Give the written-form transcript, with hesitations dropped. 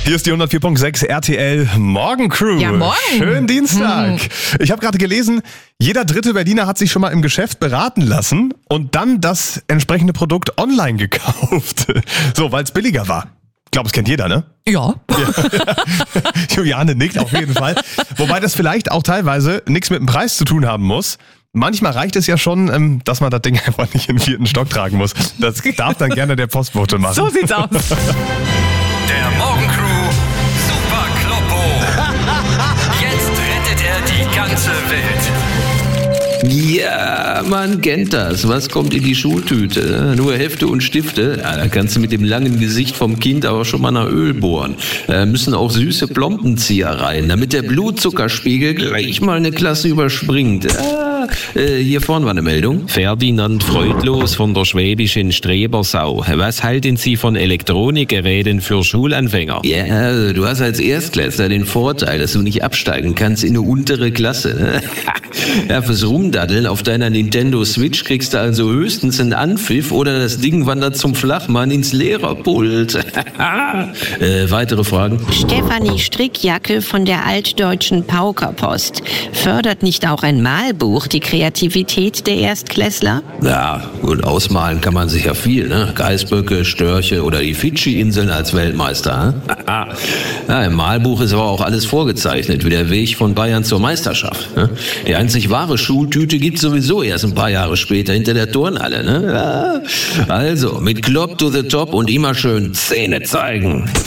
Hier ist die 104.6 RTL Morgencrew. Ja, morgen. Schönen Dienstag. Ich habe gerade gelesen, jeder dritte Berliner hat sich schon mal im Geschäft beraten lassen und dann das entsprechende Produkt online gekauft. So, weil es billiger war. Ich glaube, es kennt jeder, ne? Ja. Juliane nickt auf jeden Fall. Wobei das vielleicht auch teilweise nichts mit dem Preis zu tun haben muss. Manchmal reicht es ja schon, dass man das Ding einfach nicht in den 4. Stock tragen muss. Das darf dann gerne der Postbote machen. So sieht's aus. Der Morgencrew Super Kloppo. Jetzt rettet er die ganze Welt. Ja, man kennt das. Was kommt in die Schultüte? Nur Hefte und Stifte? Ja, da kannst du mit dem langen Gesicht vom Kind aber schon mal nach Öl bohren. Da müssen auch süße Plombenzieher rein, damit der Blutzuckerspiegel gleich mal eine Klasse überspringt. Hier vorne war eine Meldung. Ferdinand Freudlos von der schwäbischen Strebersau. Was halten Sie von Elektronikgeräten für Schulanfänger? Ja, also du hast als Erstklässler den Vorteil, dass du nicht absteigen kannst in eine untere Klasse. Ne? Ja, fürs Rumdaddeln auf deiner Nintendo Switch kriegst du also höchstens einen Anpfiff oder das Ding wandert zum Flachmann ins Lehrerpult. Weitere Fragen? Stefanie Strickjacke von der altdeutschen Paukerpost. Fördert nicht auch ein Malbuch die Kreativität der Erstklässler? Ja, gut, ausmalen kann man sich ja viel, ne? Geißböcke, Störche oder die Fidschi-Inseln als Weltmeister. Ja, im Malbuch ist aber auch alles vorgezeichnet, wie der Weg von Bayern zur Meisterschaft. Ne? Die einzig wahre Schultüte gibt's sowieso erst ein paar Jahre später hinter der Turnhalle. Ne? Ja, also, mit Klopp to the Top und immer schön Zähne zeigen.